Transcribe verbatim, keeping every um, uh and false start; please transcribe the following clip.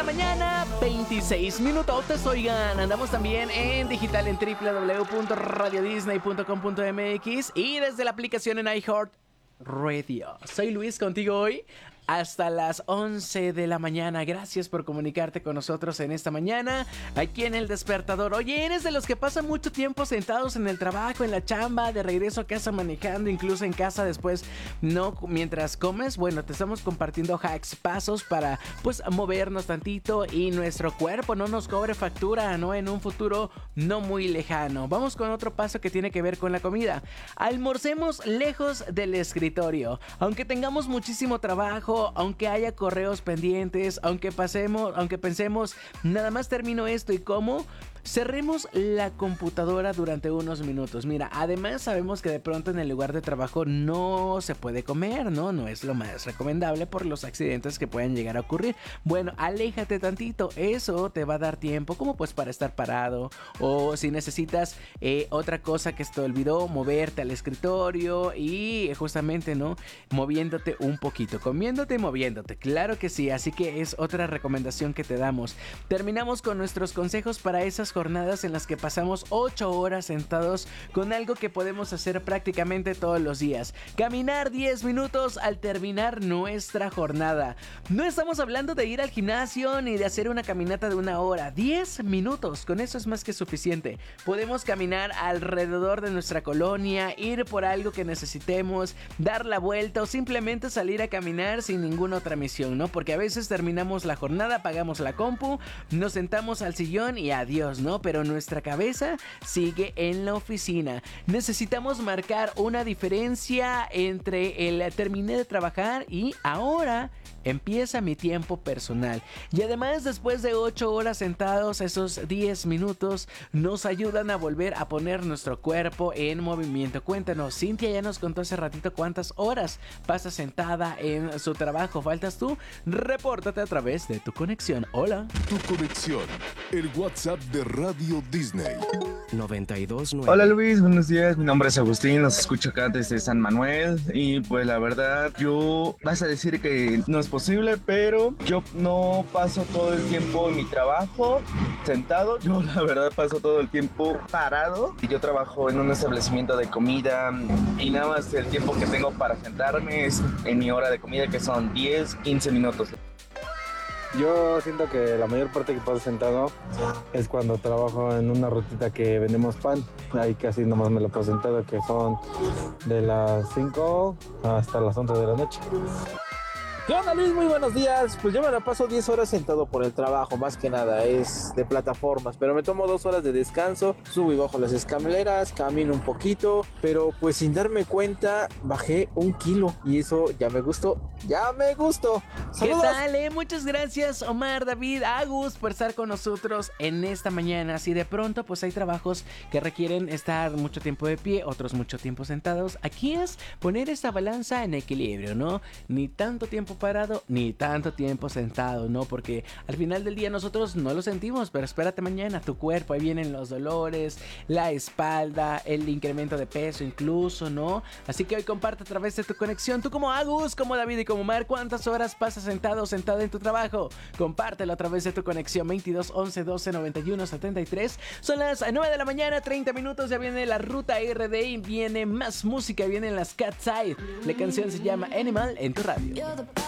mañana, veintiséis minutotes, oigan. Andamos también en digital en doble u doble u doble u punto radio disney punto com punto m x y desde la aplicación en iHeartRadio. Soy Luis, contigo hoy hasta las once de la mañana. Gracias por comunicarte con nosotros en esta mañana, aquí en El Despertador. Oye, ¿eres de los que pasan mucho tiempo sentados en el trabajo, en la chamba, de regreso a casa manejando, incluso en casa después, no mientras comes? Bueno, te estamos compartiendo hacks, pasos para, pues, movernos tantito y nuestro cuerpo no nos cobre factura, ¿no? En un futuro no muy lejano. Vamos con otro paso que tiene que ver con la comida. Almorcemos lejos del escritorio. Aunque tengamos muchísimo trabajo, aunque haya correos pendientes, aunque pasemos, aunque pensemos, nada más termino esto y como, cerremos la computadora durante unos minutos. Mira, además sabemos que de pronto en el lugar de trabajo no se puede comer, ¿no? No es lo más recomendable por los accidentes que pueden llegar a ocurrir. Bueno, aléjate tantito, eso te va a dar tiempo como pues para estar parado, o si necesitas eh, otra cosa que se te olvidó, moverte al escritorio y justamente, ¿no? Moviéndote un poquito, comiéndote y moviéndote, claro que sí, así que es otra recomendación que te damos. Terminamos con nuestros consejos para esas jornadas en las que pasamos ocho horas sentados con algo que podemos hacer prácticamente todos los días. Caminar diez minutos al terminar nuestra jornada. No estamos hablando de ir al gimnasio ni de hacer una caminata de una hora. diez minutos, con eso es más que suficiente. Podemos caminar alrededor de nuestra colonia, ir por algo que necesitemos, dar la vuelta o simplemente salir a caminar sin ninguna otra misión, ¿no? Porque a veces terminamos la jornada, apagamos la compu, nos sentamos al sillón y adiós, ¿no? Pero nuestra cabeza sigue en la oficina. Necesitamos marcar una diferencia entre el terminé de trabajar y ahora empieza mi tiempo personal. Y además, después de ocho horas sentados, esos diez minutos nos ayudan a volver a poner nuestro cuerpo en movimiento. Cuéntanos, Cintia ya nos contó hace ratito cuántas horas pasa sentada en su trabajo. ¿Faltas tú? Repórtate a través de tu conexión. Hola. Tu conexión, el WhatsApp de Radio Disney. noventa y dos nueve. Hola Luis, buenos días. Mi nombre es Agustín, los escucho acá desde San Manuel. Y pues la verdad, yo vas a decir que no es posible, pero yo no paso todo el tiempo en mi trabajo sentado. Yo la verdad paso todo el tiempo parado. Y yo trabajo en un establecimiento de comida y nada más el tiempo que tengo para sentarme es en mi hora de comida, que son diez, quince minutos. Yo siento que la mayor parte que paso sentado es cuando trabajo en una rutita que vendemos pan. Ahí casi nomás me lo paso sentado, que son de las cinco hasta las once de la noche. ¿Qué onda, Luis? Muy buenos días. Pues yo me la paso diez horas sentado por el trabajo, más que nada, es de plataformas, pero me tomo dos horas de descanso, subo y bajo las escaleras, camino un poquito, pero pues sin darme cuenta bajé un kilo y eso ya me gustó, ya me gustó. ¡Saludos! ¿Qué tal, eh? Muchas gracias, Omar, David, Agus, por estar con nosotros en esta mañana. Si de pronto pues hay trabajos que requieren estar mucho tiempo de pie, otros mucho tiempo sentados, aquí es poner esta balanza en equilibrio, ¿no? Ni tanto tiempo parado, ni tanto tiempo sentado, ¿no? Porque al final del día nosotros no lo sentimos, pero espérate mañana, tu cuerpo, ahí vienen los dolores, la espalda, el incremento de peso incluso, ¿no? Así que hoy comparte a través de tu conexión, tú como Agus, como David y como Mar, ¿cuántas horas pasas sentado o sentada en tu trabajo? Compártelo a través de tu conexión veintidós once doce noventa y uno setenta y tres. Son las nueve de la mañana, treinta minutos, ya viene la ruta R D y viene más música, vienen las Cat's Eye. La canción se llama Animal en tu radio.